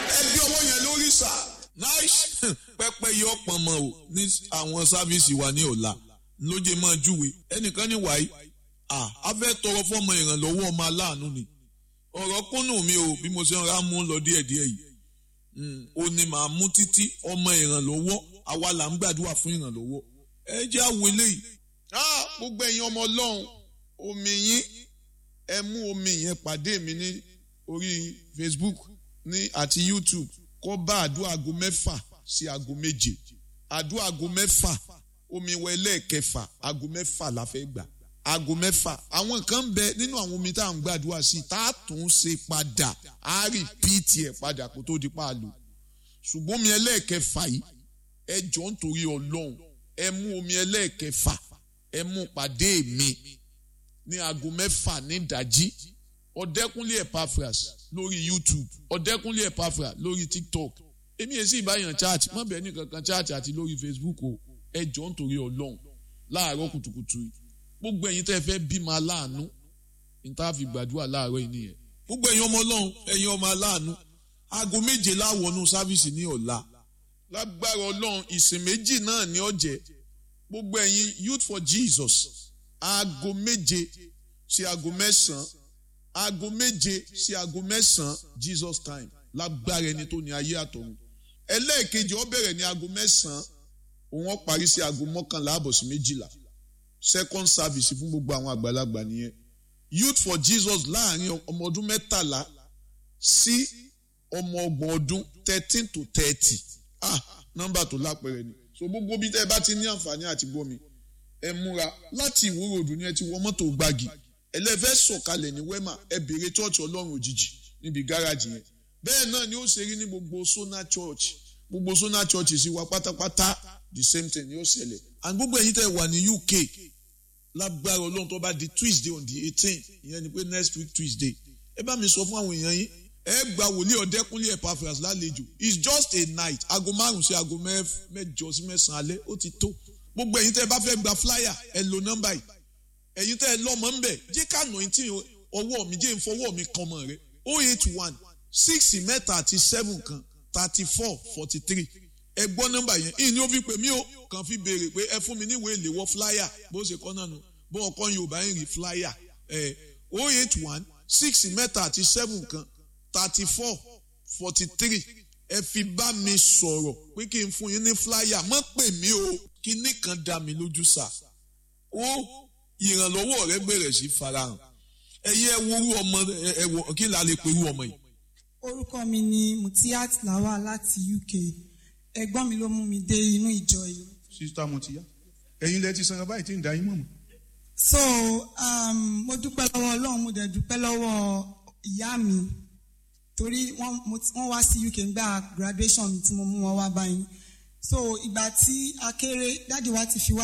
ẹbí ọwọ́ yẹn lórí sà. Nice. Pẹ́pẹ́ yọ pọnmọ o ní àwọn sáfíìsì wa ní ọ̀la lóye máa júwe ẹnìkan ní wàyí a fẹ́ tọrọ fọ́mọ ìrànlọ́wọ́ ọmọ aláàánú ni ọ̀rọ̀ kúnnù mi o bí mo ṣe ń ra mú lọ díẹ̀díẹ̀ yìí ó ní màá mú títí ọmọ ìrànlọ́wọ́ àwa là ń gbàdúrà fún ìrànlọ́wọ́ ẹ jẹ́ àwọn eléyìí. Gbogbo ẹ̀yin ọmọ Ọlọ́run omi yín ẹ mú omi yẹn pàdé mi ní orí Facebook ní àti YouTube kó bá àdúrà aago 6 sí aago 7 àdúrà aago 6 omi wọ ẹlẹ́ẹ̀kẹfà aago 6 la fẹ́ gbà aago 6 àwọn kan bẹ nínú àwọn omi tá à ń gbàdúrà sí tá a tún ṣe padà á rìpíìtì ẹ̀ padà kó tó di pààlù ṣùgbọ́n omi ẹlẹ́ẹ̀kẹfà yìí ẹ jọ ń torí Ọlọ́run ẹ mú omi ẹlẹ́ẹ̀kẹfà ẹ mú pàdé mi ní aago 6 ní ìdájí Ọ̀dẹ́kúnlé Epaphras lórí YouTube Ọ̀dẹ́kúnlé Epaphras lórí TikTok èmi èsì ìbáyàn chat mọ́ bẹ́ẹ̀ ní kankan chat àti lórí Facebook o ẹ jọ ń torí Ọlọ́run láàárọ̀ kùtùkùtù yìí gbogbo ẹ̀yin tẹ́ fẹ́ bímọ aláàánú ní tá a fi gbàdúrà láàárọ̀ yìí nìyẹn gbogbo ẹ̀yin ọmọ Ọlọ́run ẹ̀yin ọmọ aláàánú aago 7 láwọnú sáfíìsì ní ọ̀la lágbára Ọlọ́run ìsìn méjì náà ní ọ̀jẹ̀ gbogbo ẹ̀yin Youth for Jesus aago 7 sí aago 9 aago 7 sí aago 9 Jesus time lágbára ẹni tó ní ayé àtọ̀run ẹlẹ́ẹ̀kejì ó bẹ̀rẹ̀ ní aago 9 òun ó parí sí aago 11 àbọ̀ sí 12 second service fún gbogbo àwọn àgbàlagbà nìyẹn Youth for Jesus láàrin ọmọ ọdún 13 sí ọmọ 30 ọdún 13 to 30 nọ́mbà tó lápẹẹrẹ ni so gbogbo bí tẹ́ bá ti ní àǹfààní àti gbọ́mi ẹ múra láti Ìwó Road ní ẹ ti wọ mọ́tò Gbági ẹlẹ́fẹ́ sọ̀kalẹ̀ ní Wema ẹ bèrè church Ọlọ́run òjijì níbi gáràjì yẹn bẹ́ẹ̀ náà ni ó ṣe rí ní gbogbo Sona Church sí wa pátápátá the same thing ni ó ṣẹlẹ̀ and gbogbo ẹ̀yin tẹ́ wà ní UK lágbára Ọlọ́run tó bá di Tuesday on the 18th ìyẹn ni pé next week Tuesday ẹ bá mi sọ fún àwọn èèyàn yín ẹ gba wòlíì Ọ̀dẹ́kúnlé Epaphras lálejò it's just a night aago 5 sí aago 8 sí 9 alẹ́ ó ti tó gbogbo ẹ̀yin tẹ́ bá fẹ́ gba flyer ẹ lo nọ́mbà yìí ẹ̀yin tẹ́ ẹ lọ́mọ ń bẹ̀ jẹ́ ká anointing ọwọ́ mi jẹ́ ìfọwọ́ mi kan mọ́ rẹ 081 6 mẹ́ta àti 7 kan 34 43 ẹ gbọ́ nọ́mbà yẹn ìyìn ni ó fi pè mí o kàn fi béèrè pé ẹ fún mi níwèé ìléwọ́ flyer bó ṣe kọ́ náà nù bó ọkọ Yorùbá ń rí flyer 081 6 mẹ́ta àti 7 kan 34 43 ẹ fi bá mi sọ̀rọ̀ pé kí n fún yín ní flyer mọ́ pè mí o kí nìkan dá mi lójú sà ó ìrànlọ́wọ́ rẹ bẹ̀rẹ̀ sí farahàn ẹ̀yin ẹ wo ọmọ ẹ̀wọ̀ kí la lè pe irú ọmọ yìí. Orúkọ mi ni Mutiat Lawal láti UK ẹ̀gbọ́n mi ló mú mi dé inú ìjọ yìí. Sista Mutiya ẹ̀yin lẹ ti sanra báyìí tí ń da yín mọ̀ mọ́. So mo dúpẹ́ lọ́wọ́ Ọlọ́run mo dẹ̀ dúpẹ́ lọ́wọ́ ìyá mi torí wọ́n wá sí UK nígbà graduation mi tí mo mú wọn wá báyìí so ìgbà tí a kéré dáàdi wa ti fi wá